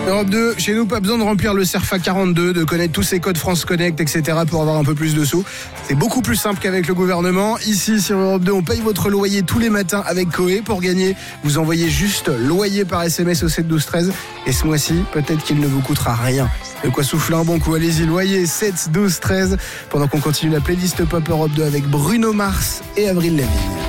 Europe 2, chez nous, pas besoin de remplir le CERFA 42, de connaître tous ces codes France Connect, etc. pour avoir un peu plus de sous. C'est beaucoup plus simple qu'avec le gouvernement. Ici, sur Europe 2, on paye votre loyer tous les matins avec Coé. Pour gagner, vous envoyez juste loyer par SMS au 7 12 13. Et ce mois-ci, peut-être qu'il ne vous coûtera rien. De quoi souffler un bon coup. Allez-y, loyer 7 12 13. Pendant qu'on continue la playlist Pop Europe 2 avec Bruno Mars et Avril Lavigne.